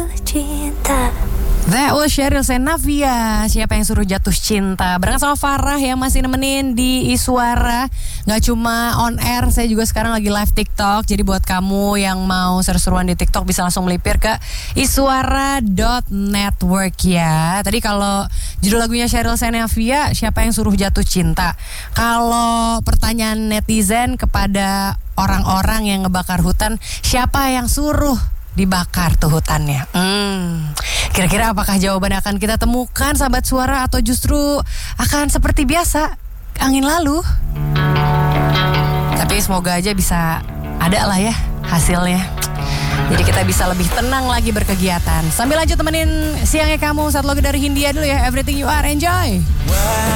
jatuh cinta. That was Sheryl Senavia, siapa yang suruh jatuh cinta. Bareng sama Farah yang masih nemenin di Iswara. Gak cuma on air, saya juga sekarang lagi live TikTok. Jadi buat kamu yang mau seru-seruan di TikTok bisa langsung melipir ke iswara.network ya. Tadi kalau judul lagunya Sheryl Senavia, siapa yang suruh jatuh cinta. Kalau pertanyaan netizen kepada orang-orang yang ngebakar hutan, siapa yang suruh dibakar tuh hutannya? Kira-kira apakah jawaban akan kita temukan sahabat suara, atau justru akan seperti biasa angin lalu? Tapi semoga aja bisa ada lah ya hasilnya. Jadi kita bisa lebih tenang lagi berkegiatan. Sambil lanjut temenin siangnya kamu, satu lagu dari Hindia dulu ya, Everything You Are, enjoy.